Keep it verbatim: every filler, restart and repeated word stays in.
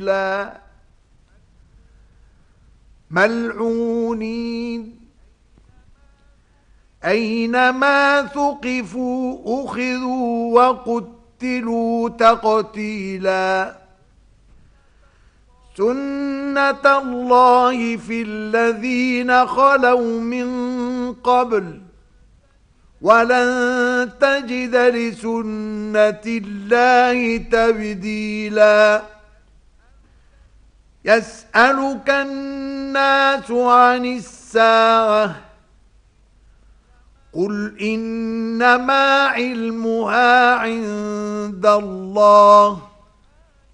الله ملعونين أينما ثقفوا أخذوا وقتلوا تقتيلا سنة الله في الذين خلوا من قبل ولن تجد لسنة الله تبديلا يسألك الناس عن الساعة قل إنما علمها عند الله